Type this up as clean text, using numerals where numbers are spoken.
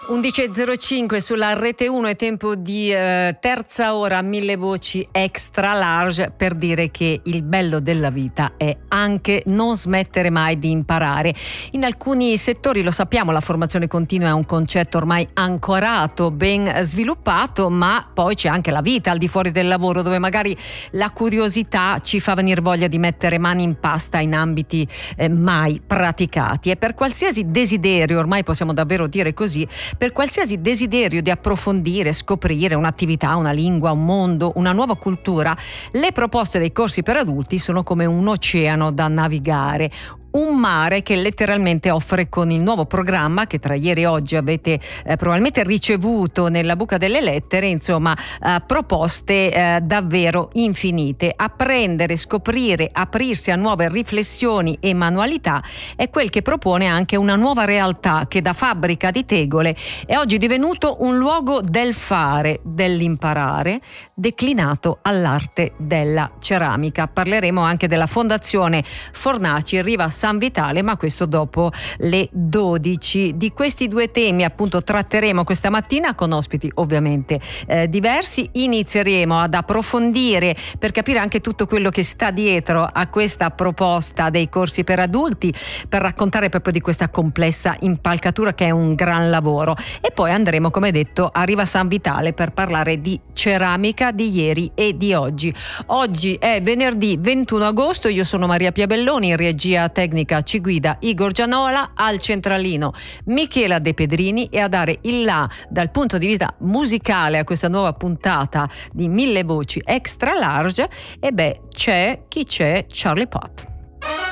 11.05 sulla Rete 1, è tempo di terza ora, 1000 voci extra large, per dire che il bello della vita è anche non smettere mai di imparare. In alcuni settori, lo sappiamo, la formazione continua è un concetto ormai ancorato, ben sviluppato, ma poi c'è anche la vita al di fuori del lavoro, dove magari la curiosità ci fa venire voglia di mettere mani in pasta in ambiti mai praticati. E per qualsiasi desiderio, ormai possiamo davvero dire così, per qualsiasi desiderio di approfondire, scoprire un'attività, una lingua, un mondo, una nuova cultura, le proposte dei corsi per adulti sono come un oceano da navigare. Un mare che letteralmente offre, con il nuovo programma che tra ieri e oggi avete probabilmente ricevuto nella buca delle lettere, insomma proposte davvero infinite. Apprendere, scoprire, aprirsi a nuove riflessioni e manualità è quel che propone anche una nuova realtà che da fabbrica di tegole è oggi divenuto un luogo del fare, dell'imparare, declinato all'arte della ceramica. Parleremo anche della Fondazione Fornaci Riva San Vitale, ma questo dopo le 12. Di questi due temi appunto tratteremo questa mattina con ospiti ovviamente diversi. Inizieremo ad approfondire per capire anche tutto quello che sta dietro a questa proposta dei corsi per adulti, per raccontare proprio di questa complessa impalcatura che è un gran lavoro, e poi andremo, come detto, a Riva San Vitale per parlare di ceramica di ieri e di oggi. Oggi è venerdì 21 agosto, io sono Maria Piabelloni, in regia tecnica ci guida Igor Gianola, al centralino Michela De Pedrini, e a dare il là dal punto di vista musicale a questa nuova puntata di 1000 voci extra large, e c'è Charlie Puth.